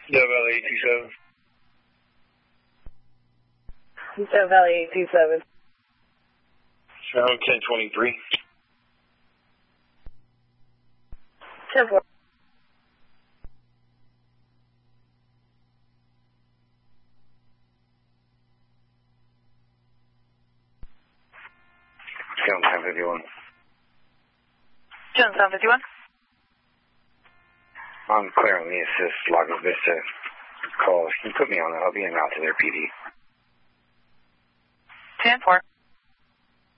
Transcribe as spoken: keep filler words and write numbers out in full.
Dove Valley eight two seven. Dove Valley eight two seven. Sound ten twenty-three. ten four. Sound ten fifty-one. Sound ten fifty-one. I'm clearing the assist Lago Vista calls. Can you put me on that? I'll be in out to their P D. ten four.